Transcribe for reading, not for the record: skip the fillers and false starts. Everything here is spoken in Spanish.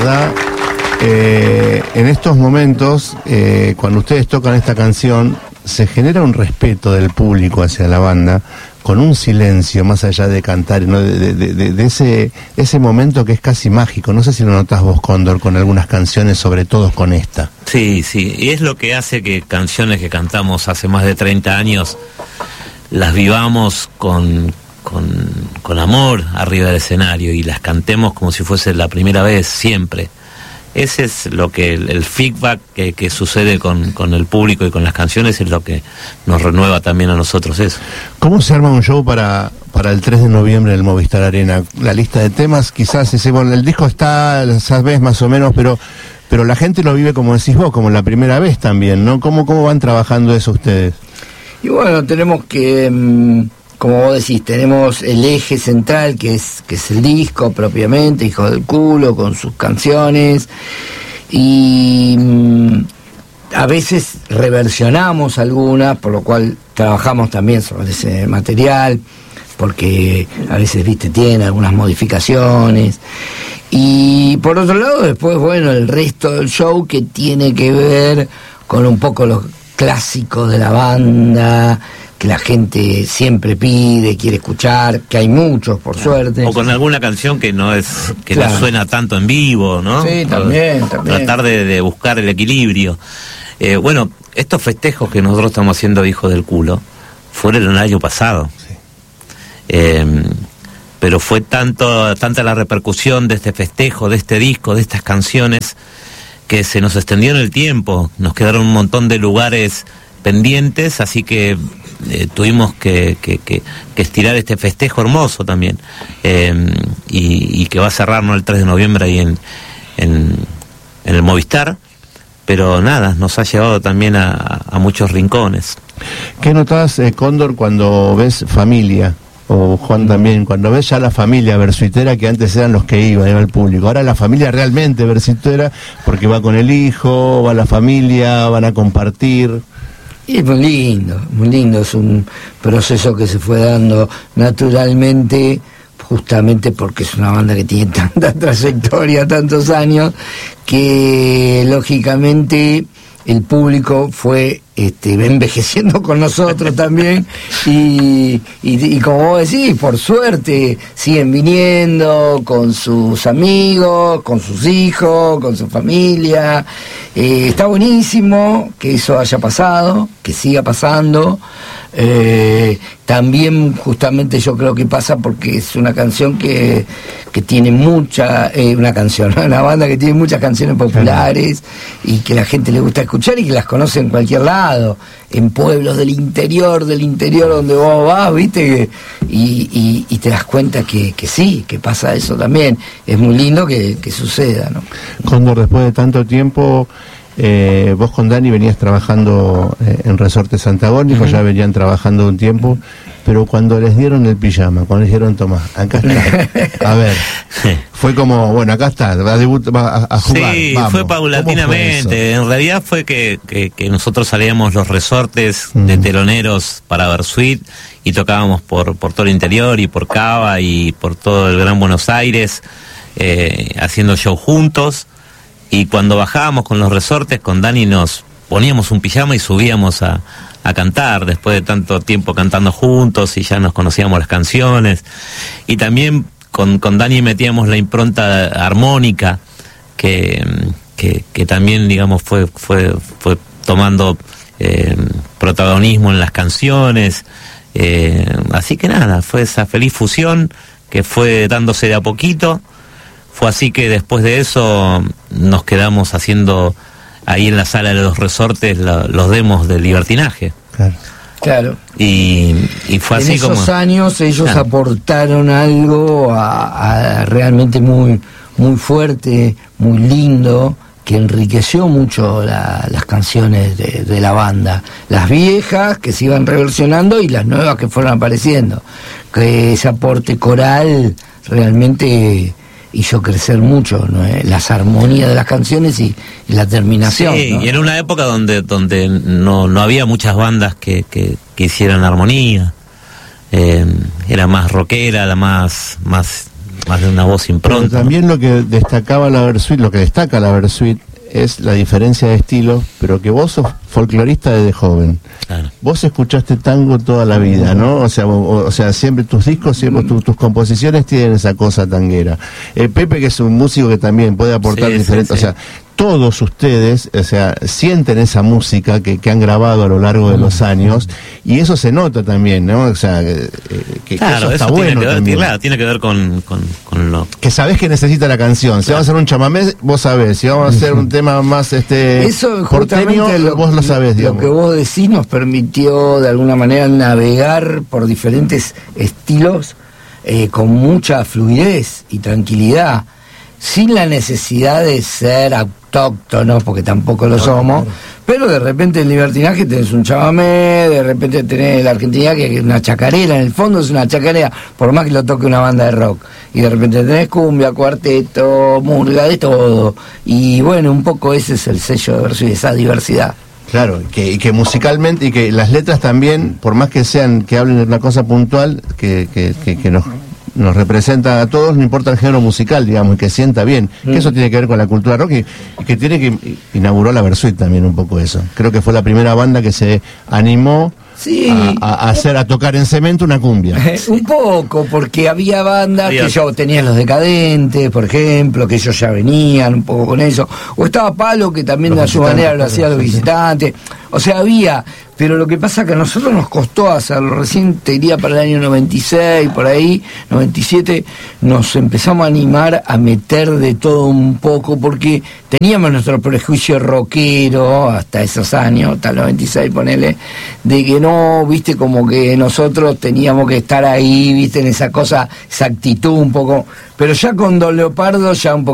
verdad, en estos momentos, cuando ustedes tocan esta canción, se genera un respeto del público hacia la banda, con un silencio más allá de cantar, ¿no? de ese momento que es casi mágico. No sé si lo notás vos, Cóndor, con algunas canciones, sobre todo con esta. Sí, y es lo que hace que canciones que cantamos hace más de 30 años las vivamos con amor arriba del escenario y las cantemos como si fuese la primera vez, siempre. Ese es lo que el feedback que sucede con el público y con las canciones, es lo que nos renueva también a nosotros eso. ¿Cómo se arma un show para el 3 de noviembre en el Movistar Arena? La lista de temas, quizás el disco está, sabes, más o menos, pero la gente lo vive, como decís vos, como la primera vez también, ¿no? ¿Cómo van trabajando eso ustedes? Y bueno, tenemos que, como vos decís, tenemos el eje central que es el disco propiamente, Hijo del Culo, con sus canciones, y a veces reversionamos algunas, por lo cual trabajamos también sobre ese material, porque a veces, viste, tiene algunas modificaciones. Y por otro lado, después, bueno, el resto del show, que tiene que ver con un poco los clásicos de la banda, que la gente siempre pide, quiere escuchar, que hay muchos, por suerte. O con alguna canción que no es, que claro, no suena tanto en vivo, ¿no? Sí, también. Tratar de buscar el equilibrio. Bueno, estos festejos que nosotros estamos haciendo, Hijo del Culo, fueron el año pasado. Sí. Pero fue tanta la repercusión de este festejo, de este disco, de estas canciones, que se nos extendió en el tiempo. Nos quedaron un montón de lugares pendientes, así que tuvimos que estirar este festejo hermoso también, y que va a cerrarnos el 3 de noviembre ahí en el Movistar. Pero nada, nos ha llevado también a muchos rincones. ¿Qué notás, Cóndor, cuando ves familia? O Juan también, cuando ves ya la familia versuitera, que antes eran los que iba el público, ahora la familia realmente versuitera, porque va con el hijo, va la familia, van a compartir. Y es muy lindo, es un proceso que se fue dando naturalmente, justamente porque es una banda que tiene tanta trayectoria, tantos años, que lógicamente el público fue envejeciendo con nosotros también, y como vos decís, por suerte siguen viniendo con sus amigos, con sus hijos, con su familia. Está buenísimo que eso haya pasado, que siga pasando. También justamente yo creo que pasa porque es una canción que tiene una banda que tiene muchas canciones populares y que la gente le gusta escuchar y que las conoce en cualquier lado, en pueblos del interior donde vos vas, viste, y te das cuenta que sí, que pasa eso también. Es muy lindo que suceda, ¿no? Cóndor, después de tanto tiempo, vos con Dani venías trabajando en Resortes Antagónicos, ya venían trabajando un tiempo, pero cuando les dieron el pijama, cuando les dijeron, toma, acá está, a ver, fue como, bueno, acá está, va a jugar. Sí, vamos. fue paulatinamente. Fue en realidad fue que nosotros salíamos los resortes de teloneros para Versuit y tocábamos por todo el interior y por Cava y por todo el Gran Buenos Aires, haciendo show juntos. Y cuando bajábamos con los resortes, con Dani nos poníamos un pijama y subíamos a cantar, después de tanto tiempo cantando juntos y ya nos conocíamos las canciones. Y también con Dani metíamos la impronta armónica que también, digamos, fue tomando protagonismo en las canciones. Así que nada, fue esa feliz fusión que fue dándose de a poquito. Fue así que después de eso nos quedamos haciendo ahí en la sala de los resortes los demos del libertinaje. Claro. Y fue así como... En esos años ellos aportaron algo a realmente muy, muy fuerte, muy lindo, que enriqueció mucho las canciones de la banda. Las viejas que se iban reversionando y las nuevas que fueron apareciendo. Que ese aporte coral realmente hizo crecer mucho, ¿no? Las armonías de las canciones y la terminación. Sí, ¿no? Y en una época donde no había muchas bandas que hicieran armonía. Era más rockera, la más más de una voz impronta. Pero también lo que destacaba la Versuit, lo que destaca la Versuit es la diferencia de estilos, pero que vos sos folclorista desde joven. Claro. Vos escuchaste tango toda la vida, ¿no? O sea, siempre tus discos, siempre tus composiciones tienen esa cosa tanguera. Pepe, que es un músico que también puede aportar diferentes, o sea, todos ustedes, o sea, sienten esa música que han grabado a lo largo de los años, y eso se nota también, ¿no? O sea, que claro, eso está eso bueno también. Claro, tiene que ver con lo... Que sabés que necesita la canción. Si vamos a hacer un chamamé, vos sabés. Si vamos a hacer un tema más eso porteño, vos lo sabés, digamos. Lo que vos decís nos permitió de alguna manera navegar por diferentes estilos con mucha fluidez y tranquilidad, sin la necesidad de ser autóctonos, porque tampoco lo somos, pero de repente en Libertinaje tenés un chamamé, de repente tenés la Argentina, que es una chacarera, en el fondo es una chacarera, por más que lo toque una banda de rock, y de repente tenés cumbia, cuarteto, murga, de todo, y bueno, un poco ese es el sello de Versuit, esa diversidad. Claro, y que musicalmente, y que las letras también, por más que hablen de una cosa puntual, que nos representa a todos, no importa el género musical, digamos, y que sienta bien, que eso tiene que ver con la cultura rock, y que inauguró la Versuit también un poco eso. Creo que fue la primera banda que se animó a tocar en cemento una cumbia. Un poco, porque había bandas que yo tenía Los Decadentes, por ejemplo, que ellos ya venían un poco con eso, o estaba Palo, que también a su manera lo hacía Los Visitantes, o sea, había, pero lo que pasa es que a nosotros nos costó hacerlo. Recién te diría para el año 96, por ahí, 97, nos empezamos a animar a meter de todo un poco, porque teníamos nuestro prejuicio rockero hasta esos años, hasta el 96, ponele, de que no, viste, como que nosotros teníamos que estar ahí, viste, en esa cosa, esa actitud un poco, pero ya con Don Leopardo ya un poco